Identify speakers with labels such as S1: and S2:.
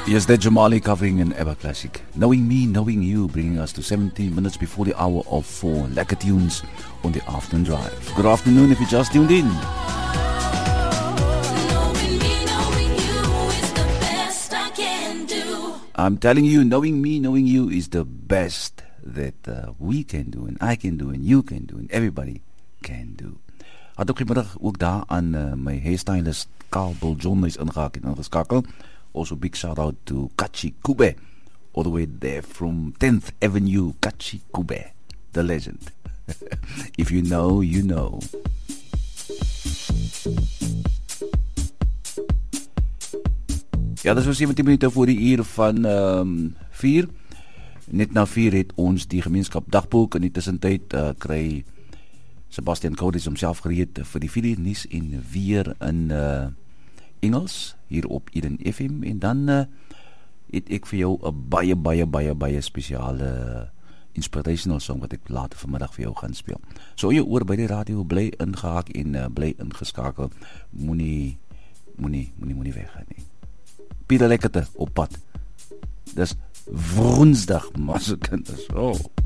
S1: Yes, that's Jamali covering an ABBA classic. Knowing Me, Knowing You, bringing us to 17 minutes before the hour of 4. Lekker tunes on the afternoon drive. Good afternoon if you just tuned in. I'm telling you, knowing me, knowing you is the best that we can do, and I can do, and you can do, and everybody can do. Had ook vanmiddag ook daar aan my hairstylist Carl Bill John is ingeskakel. Also big shout out to Kachi Kube, all the way there from 10th Avenue, Kachi Kube, the legend. If you know, you know. Ja, dat is 17 minuten voor die uur van 4. Net na 4 het ons die gemeenskap dagboek. In die tussentyd kry Sebastian Koudis homself gereed vir die 4 nuus en weer in Engels hier op Eden FM. En dan het ek vir jou 'n baie spesiale inspirational song wat ek later vanmiddag vir jou gaan speel. So jy oor by die radio, bly ingehaak en bly ingeskakel. Moenie weggaan nie. Pieter Lekkerte op pad. Dis Woensdag, maar se kinders. Oh.